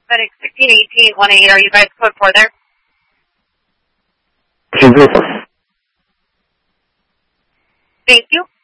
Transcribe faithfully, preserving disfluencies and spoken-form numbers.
FedEx sixteen eighteen one eight. Are you guys code four there? Two zero. Thank you.